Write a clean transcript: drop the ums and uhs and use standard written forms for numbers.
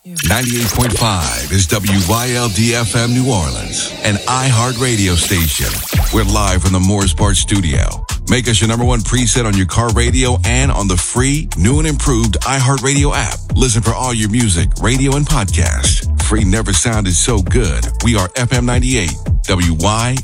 98.5 is WYLD-FM New Orleans, an iHeartRadio station. We're live from the Moore's-Bart studio. Make us your number one preset on your car radio and on the free, new and improved iHeartRadio app. Listen for all your music, radio, and podcast. Free never sounded so good. We are FM 98, WY.